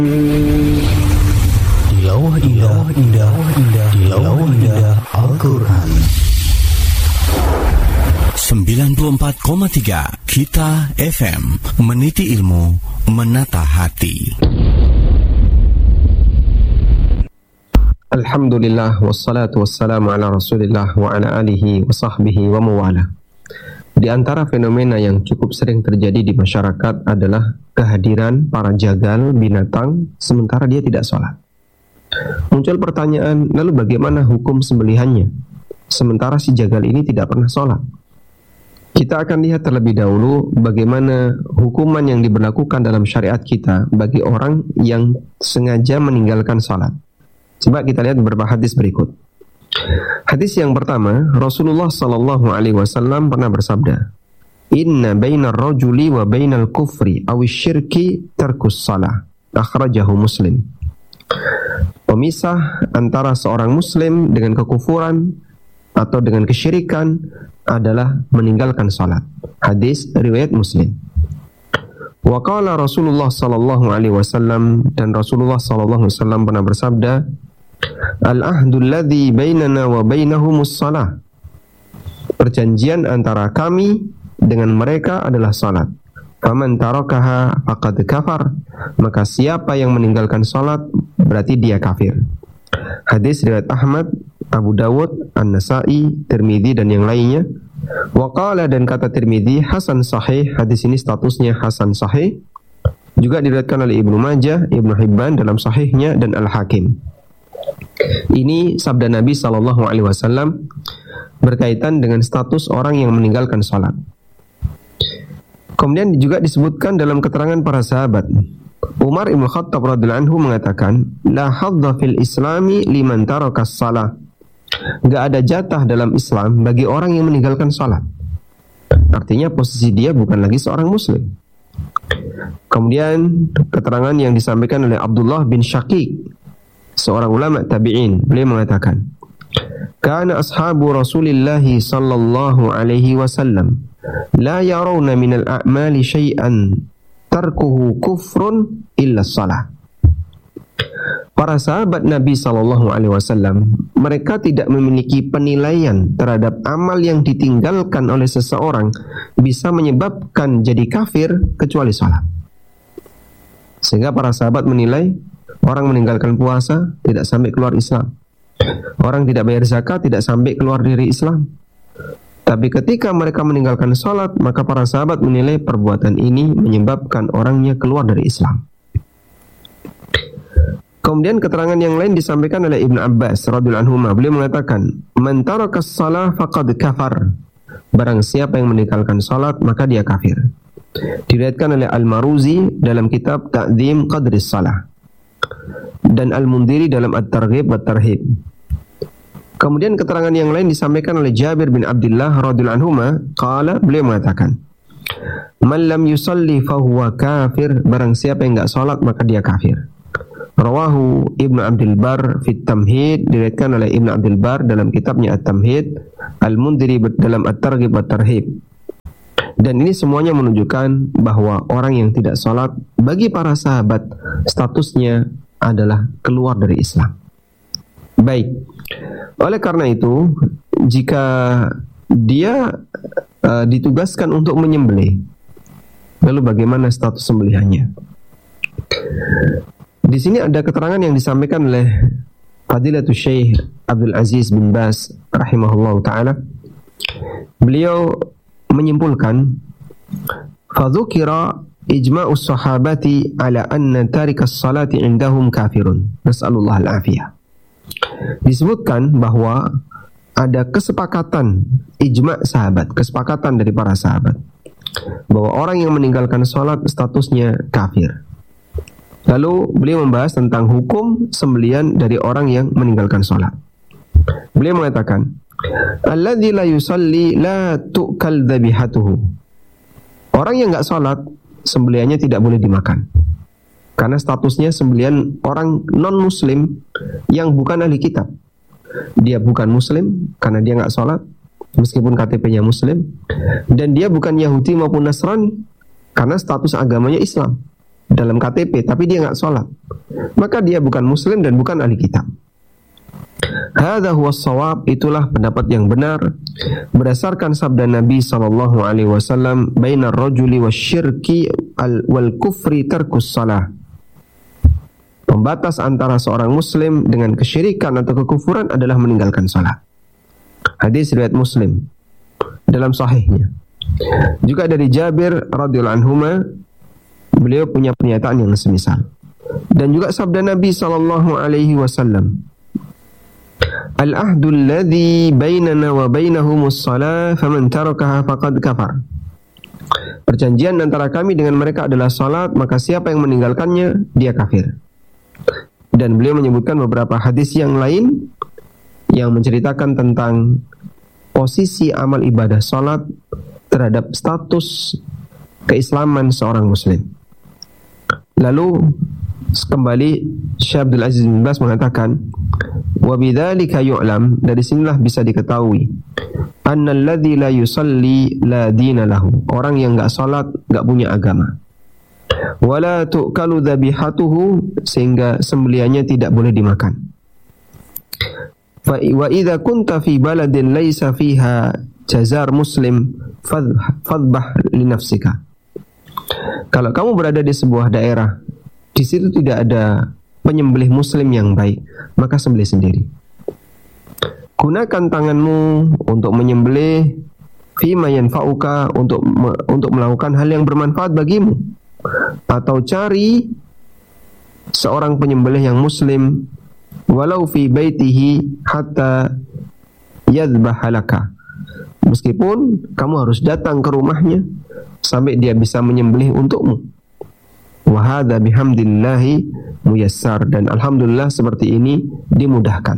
Di lawah indah Al-Quran. 94,3 Kita FM, meniti ilmu, menata hati. Alhamdulillah, wassalatu wassalamu ala rasulillah wa ala alihi wa sahbihi wa mawala. Di antara fenomena yang cukup sering terjadi di masyarakat adalah kehadiran para jagal binatang sementara dia tidak sholat. Muncul pertanyaan, lalu bagaimana hukum sembelihannya sementara si jagal ini tidak pernah sholat? Kita akan lihat terlebih dahulu bagaimana hukuman yang diberlakukan dalam syariat kita bagi orang yang sengaja meninggalkan sholat. Coba kita lihat beberapa hadis berikut. Hadis yang pertama, Rasulullah sallallahu alaihi wasallam pernah bersabda, "Inna bainar rajuli wa bainal kufri awish syirki tarkus shalah." Akhrajahu Muslim. Pemisah antara seorang muslim dengan kekufuran atau dengan kesyirikan adalah meninggalkan salat. Hadis riwayat Muslim. Wa qala Rasulullah sallallahu alaihi wasallam, dan Rasulullah sallallahu alaihi wasallam pernah bersabda, "Al-ahdu alladhi bainana wa bainahumus shalah." Perjanjian antara kami dengan mereka adalah salat. Faman tarakaha faqad kafar. Maka siapa yang meninggalkan salat berarti dia kafir. Hadis riwayat Ahmad, Abu Dawud, An-Nasa'i, Tirmidzi dan yang lainnya. Wa qala, dan kata Tirmidzi, hasan sahih. Hadis ini statusnya hasan sahih. Juga diriwayatkan oleh Ibnu Majah, Ibnu Hibban dalam sahihnya, dan Al-Hakim. Ini sabda Nabi SAW berkaitan dengan status orang yang meninggalkan salat. Kemudian juga disebutkan dalam keterangan para sahabat. Umar Ibn Khattab radhiyallahu anhu mengatakan, "La hadza fil islami liman taraka shalah." Enggak ada jatah dalam Islam bagi orang yang meninggalkan salat. Artinya posisi dia bukan lagi seorang muslim. Kemudian keterangan yang disampaikan oleh Abdullah bin Syaqiq, seorang ulama tabi'in, beliau mengatakan, "Kana ashabu Rasulillah sallallahu alaihi wasallam la yarawna minal a'mali syai'an tarkuhu kufrun illa shalah." Para sahabat Nabi sallallahu alaihi wasallam, mereka tidak memiliki penilaian terhadap amal yang ditinggalkan oleh seseorang bisa menyebabkan jadi kafir kecuali salat. Sehingga para sahabat menilai orang meninggalkan puasa tidak sampai keluar Islam. Orang tidak bayar zakat tidak sampai keluar dari Islam. Tapi ketika mereka meninggalkan salat, maka para sahabat menilai perbuatan ini menyebabkan orangnya keluar dari Islam. Kemudian keterangan yang lain disampaikan oleh Ibnu Abbas radhiyallahu anhu. Beliau mengatakan, "Man tarakas shalah faqad kafar." Barang siapa yang meninggalkan salat, maka dia kafir. Diriwayatkan oleh Al-Maruzi dalam kitab Ta'dzim Qadris Shalah dan Al-Mundhiri dalam At-Targhib wa Tarhib. Kemudian keterangan yang lain disampaikan oleh Jabir bin Abdullah radhiyallahu anhuma, qala, beliau mengatakan, "Man lam yusalli fahuwa kafir." Barang siapa yang enggak salat maka dia kafir. Rawahu Ibnu Abdul Bar fi Tamhid, diriwayatkan oleh Ibnu Abdul Bar dalam kitabnya At-Tamhid, Al-Mundhiri dalam At-Targhib wa Tarhib. Dan ini semuanya menunjukkan bahwa orang yang tidak salat bagi para sahabat statusnya adalah keluar dari Islam. Baik. Oleh karena itu, jika dia ditugaskan untuk menyembelih, lalu bagaimana status sembelihannya? Di sini ada keterangan yang disampaikan oleh Fadilatul Syekh Abdul Aziz bin Baz rahimahullah ta'ala. Beliau menyimpulkan, "Fadzukira ijma'us sahabati ala anna tarikas salati indahum kafirun." Nas'alullah al-afiyah. Disebutkan bahwa ada kesepakatan ijma' sahabat, kesepakatan dari para sahabat, bahwa orang yang meninggalkan salat statusnya kafir. Lalu beliau membahas tentang hukum sembelian dari orang yang meninggalkan salat. Beliau mengatakan, "Alladzi la yusalli la tu'kal dzabihatuhu." Orang yang enggak salat, sembeliannya tidak boleh dimakan. Karena statusnya sembelian orang non-muslim yang bukan ahli kitab. Dia bukan muslim karena dia enggak salat, meskipun KTP-nya muslim, dan dia bukan Yahudi maupun Nasrani karena status agamanya Islam. dalam KTP tapi dia nggak sholat, maka dia bukan muslim dan bukan ahli kitab. Hadza huwa shawab, itulah pendapat yang benar berdasarkan sabda Nabi sallallahu alaihi wasallam, bainar rajuli wasyirki wal kufri tarkus shalah. Pembatas antara seorang muslim dengan kesyirikan atau kekufuran adalah meninggalkan salat. Hadis riwayat Muslim dalam sahihnya. Juga dari Jabir radhiyallahu anhu, beliau punya pernyataan yang semisal. Dan juga sabda Nabi sallallahu alaihi wasallam, al-ahdu alladhi bainana wa bainahumus shalah faman tarakaha faqad kafar. Perjanjian antara kami dengan mereka adalah salat, maka siapa yang meninggalkannya dia kafir. Dan beliau menyebutkan beberapa hadis yang lain yang menceritakan tentang posisi amal ibadah salat terhadap status keislaman seorang muslim. Lalu kembali Syekh Abdul Aziz bin Baz mengatakan, wa bidzalika yu'lam, dari sinilah bisa diketahui, annal ladzi la yusalli la dina lahu, orang yang enggak salat enggak punya agama. Wala tu'kalu dzabihatuhu, sehingga sembelihannya tidak boleh dimakan. Fa wa idza kunta fi baladin laisa fiha jazar muslim fadhbah li nafsika. Kalau kamu berada di sebuah daerah, di situ tidak ada penyembelih muslim yang baik, maka sembelih sendiri. Gunakan tanganmu untuk menyembelih fima yanfa'uka, untuk melakukan hal yang bermanfaat bagimu, atau cari seorang penyembelih yang muslim walau fi baitihi hatta yadhbah laka, meskipun kamu harus datang ke rumahnya sampai dia bisa menyembelih untukmu. Wa hadza bihamdillahi muyassar, dan alhamdulillah seperti ini dimudahkan.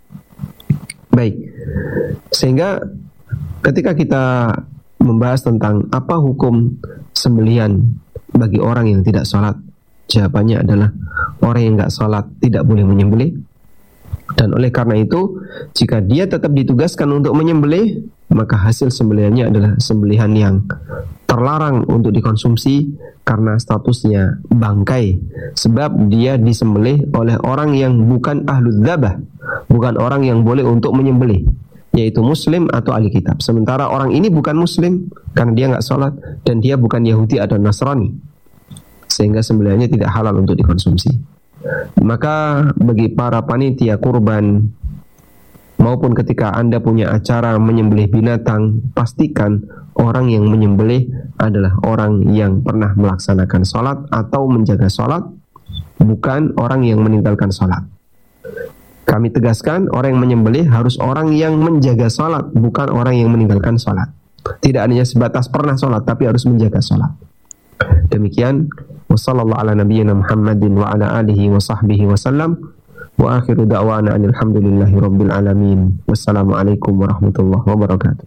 Baik, sehingga ketika kita membahas tentang apa hukum sembelihan bagi orang yang tidak sholat, jawabannya adalah orang yang tidak sholat tidak boleh menyembelih. Dan oleh karena itu, jika dia tetap ditugaskan untuk menyembelih, maka hasil sembelihannya adalah sembelihan yang terlarang untuk dikonsumsi karena statusnya bangkai, sebab dia disembelih oleh orang yang bukan ahlul dzabah, bukan orang yang boleh untuk menyembelih, yaitu muslim atau ahli kitab. Sementara orang ini bukan muslim karena dia nggak sholat, dan dia bukan Yahudi atau Nasrani, sehingga sembelihannya tidak halal untuk dikonsumsi. Maka bagi para panitia kurban, maupun ketika Anda punya acara menyembelih binatang, pastikan orang yang menyembelih adalah orang yang pernah melaksanakan sholat atau menjaga sholat, bukan orang yang meninggalkan sholat. Kami tegaskan, orang yang menyembelih harus orang yang menjaga sholat, bukan orang yang meninggalkan sholat. Tidak hanya sebatas pernah sholat, tapi harus menjaga sholat. Demikian, wassallallahu ala nabiyyina Muhammadin wa ala alihi wa sahbihi wa sallam, wa akhiru da'wana alhamdulillahi rabbil alamin. Wassalamualaikum warahmatullahi wabarakatuh.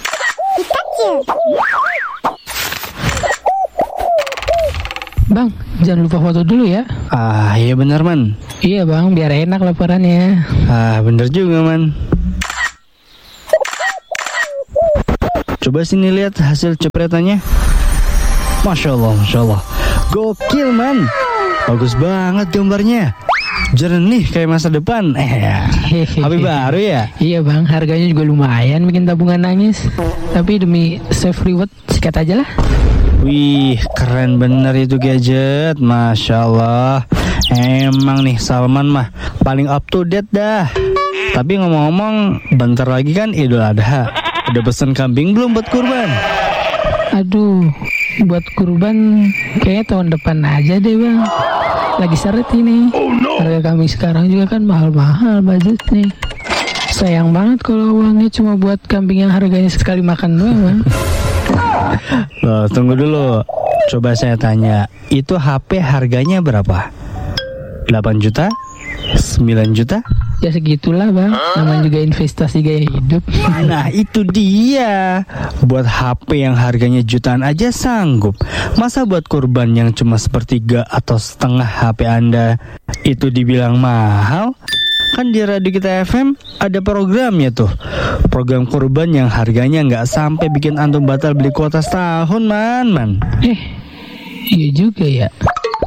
Bang, jangan lupa foto dulu ya. Iya bener man. Iya bang, biar enak laporannya. Bener juga man. Coba sini lihat hasil cepretannya. Masya Allah, gokil man. Bagus banget gambarnya, jernih kayak masa depan. HP baru ya? Iya bang, harganya juga lumayan, bikin tabungan nangis. Tapi demi save reward, sikat aja lah. Wih, keren bener itu gadget, Masya Allah. Emang nih Salman mah paling up to date dah. Tapi ngomong-ngomong, bentar lagi kan Idul Adha. Udah pesen kambing belum buat kurban? Aduh, buat kurban kayaknya tahun depan aja deh bang. Lagi seret ini. Harga kami sekarang juga kan mahal-mahal budgetnya. Sayang banget kalau uangnya cuma buat kambing yang harganya sekali makan doang bang. Loh, tunggu dulu. Coba saya tanya, itu HP harganya berapa? 8 juta? 9 juta? Ya segitulah bang, namanya juga investasi gaya hidup. Nah itu dia. Buat HP yang harganya jutaan aja sanggup, masa buat kurban yang cuma sepertiga atau setengah HP Anda itu dibilang mahal? Kan di Radio Kita FM ada programnya tuh, program kurban yang harganya nggak sampai bikin antum batal beli kuota setahun man. Iya juga ya.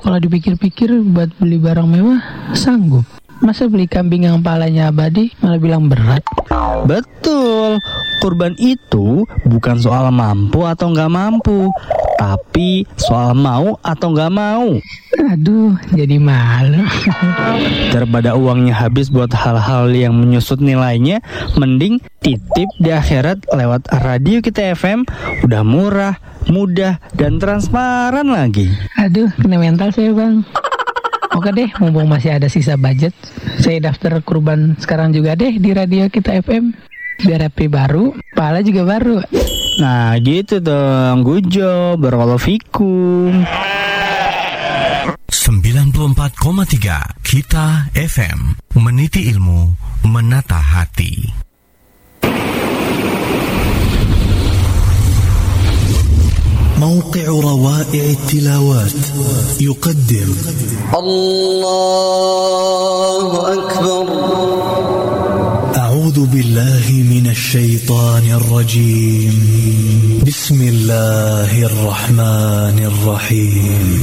Kalau dipikir-pikir buat beli barang mewah sanggup. Masa beli kambing yang palanya abadi malah bilang berat? Betul, kurban itu bukan soal mampu atau nggak mampu, tapi soal mau atau nggak mau. Aduh, jadi malu. Daripada uangnya habis buat hal-hal yang menyusut nilainya, mending titip di akhirat lewat radio kita FM. Udah murah, mudah, dan transparan lagi. Aduh, kena mental saya bang. Oke deh, mumpung masih ada sisa budget, saya daftar kurban sekarang juga deh di radio kita FM. Biar HP baru, pahala juga baru. Nah gitu dong, Gujo, barakallahu fikum. 94,3 Kita FM, meniti ilmu, menata hati. موقع روائع التلاوات يقدم الله أكبر. أعوذ بالله من الشيطان الرجيم. بسم الله الرحمن الرحيم.